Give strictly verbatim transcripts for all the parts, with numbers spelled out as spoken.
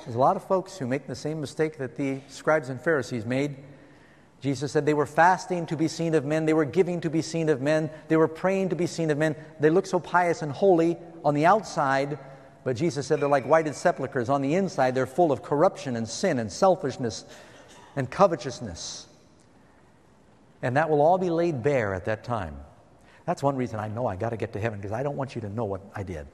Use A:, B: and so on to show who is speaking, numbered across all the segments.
A: There's a lot of folks who make the same mistake that the scribes and Pharisees made. Jesus said they were fasting to be seen of men. They were giving to be seen of men. They were praying to be seen of men. They look so pious and holy on the outside, but Jesus said they're like whited sepulchres. On the inside, they're full of corruption and sin and selfishness and covetousness. And that will all be laid bare at that time. That's one reason I know I got to get to heaven, because I don't want you to know what I did.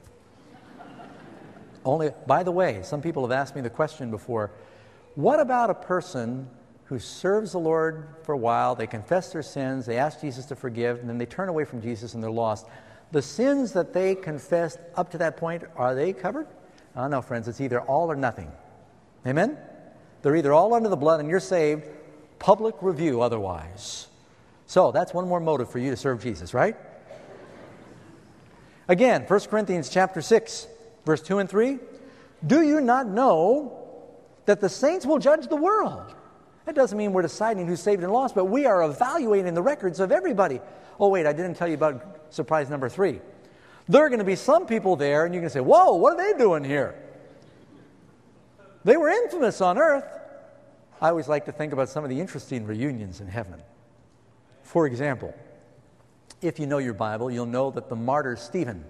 A: Only, by the way, some people have asked me the question before, what about a person who serves the Lord for a while, they confess their sins, they ask Jesus to forgive, and then they turn away from Jesus and they're lost. The sins that they confessed up to that point, are they covered? Oh, no, friends, it's either all or nothing. Amen? They're either all under the blood and you're saved, public review otherwise. So that's one more motive for you to serve Jesus, right? Again, First Corinthians chapter six, verse two and three. Do you not know that the saints will judge the world? That doesn't mean we're deciding who's saved and lost, but we are evaluating the records of everybody. Oh, wait, I didn't tell you about surprise number three. There are going to be some people there, and you're going to say, whoa, what are they doing here? They were infamous on earth. I always like to think about some of the interesting reunions in heaven. For example, if you know your Bible, you'll know that the martyr Stephen,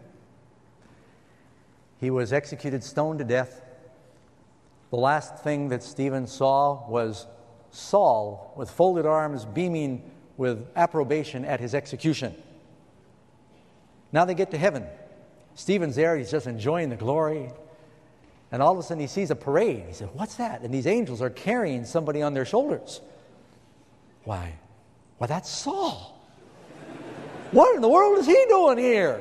A: he was executed, stoned to death. The last thing that Stephen saw was Saul with folded arms, beaming with approbation at his execution. Now they get to heaven. Stephen's there, he's just enjoying the glory. And all of a sudden he sees a parade. He said, what's that? And these angels are carrying somebody on their shoulders. Why? Why, that's Saul. What in the world is he doing here?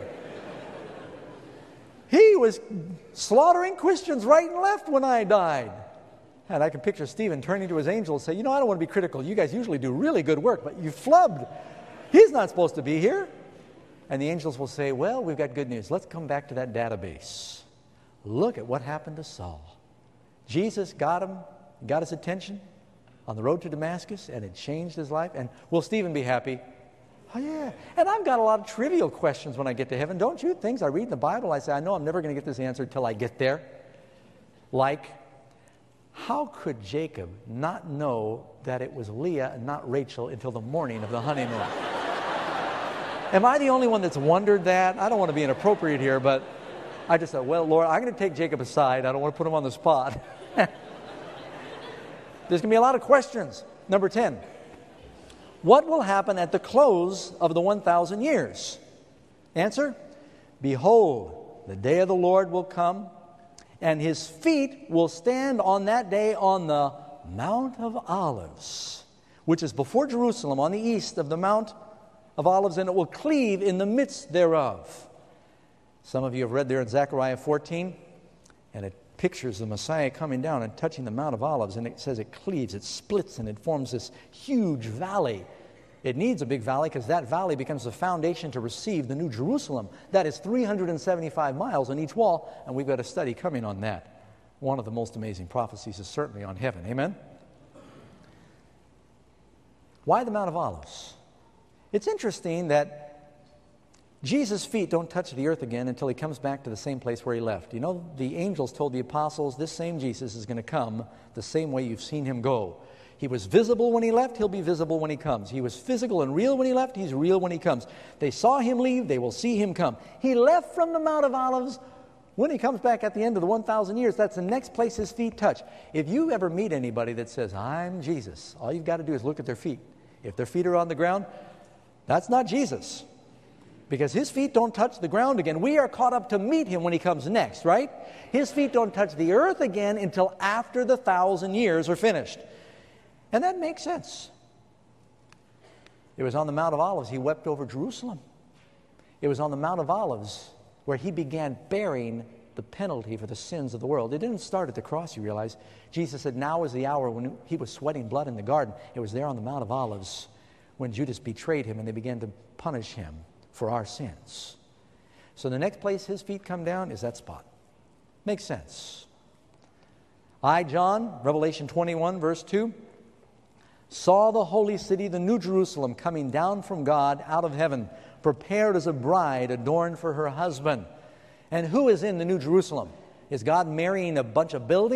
A: He was slaughtering Christians right and left when I died. And I can picture Stephen turning to his angels and say, you know, I don't want to be critical. You guys usually do really good work, but you flubbed. He's not supposed to be here. And the angels will say, well, we've got good news. Let's come back to that database. Look at what happened to Saul. Jesus got him, got his attention on the road to Damascus, and it changed his life. And will Stephen be happy? Oh, yeah. And I've got a lot of trivial questions when I get to heaven. Don't you? Things I read in the Bible, I say, I know I'm never going to get this answer until I get there. Like, how could Jacob not know that it was Leah and not Rachel until the morning of the honeymoon? Am I the only one that's wondered that? I don't want to be inappropriate here, but I just thought, well, Lord, I'm going to take Jacob aside. I don't want to put him on the spot. There's going to be a lot of questions. Number ten. What will happen at the close of the one thousand years? Answer, behold, the day of the Lord will come, and his feet will stand on that day on the Mount of Olives, which is before Jerusalem, on the east of the Mount of Olives, and it will cleave in the midst thereof. Some of you have read there in Zechariah fourteen, and it pictures the Messiah coming down and touching the Mount of Olives, and it says it cleaves, it splits, and it forms this huge valley. It needs a big valley because that valley becomes the foundation to receive the New Jerusalem. That is three hundred seventy-five miles on each wall, and we've got a study coming on that. One of the most amazing prophecies is certainly on heaven. Amen? Why the Mount of Olives? It's interesting that Jesus' feet don't touch the earth again until he comes back to the same place where he left. You know, the angels told the apostles, this same Jesus is going to come the same way you've seen him go. He was visible when he left, he'll be visible when he comes. He was physical and real when he left, he's real when he comes. They saw him leave, they will see him come. He left from the Mount of Olives. When he comes back at the end of the one thousand years, that's the next place his feet touch. If you ever meet anybody that says, I'm Jesus, all you've got to do is look at their feet. If their feet are on the ground, that's not Jesus. Because his feet don't touch the ground again. We are caught up to meet him when he comes next, right? His feet don't touch the earth again until after the thousand years are finished. And that makes sense. It was on the Mount of Olives he wept over Jerusalem. It was on the Mount of Olives where he began bearing the penalty for the sins of the world. It didn't start at the cross, you realize. Jesus said now is the hour when he was sweating blood in the garden. It was there on the Mount of Olives when Judas betrayed him and they began to punish him for our sins. So the next place his feet come down is that spot. Makes sense. I, John, Revelation twenty-one, verse two, saw the holy city, the New Jerusalem, coming down from God out of heaven, prepared as a bride adorned for her husband. And who is in the New Jerusalem? Is God marrying a bunch of buildings?